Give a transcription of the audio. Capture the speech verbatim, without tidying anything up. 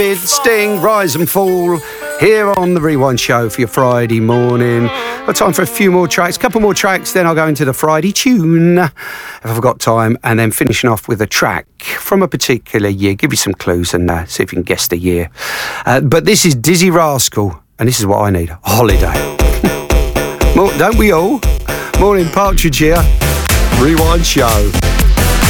Sting, Rise and Fall, here on the Rewind Show for your Friday morning. Got time for a few more tracks, a couple more tracks, then I'll go into the Friday tune, if I've got time, and then finishing off with a track from a particular year. Give you some clues and uh, see if you can guess the year. Uh, but this is Dizzy Rascal, and this is what I need, Holiday. More, don't we all? Morning, Partridge here, Rewind Show.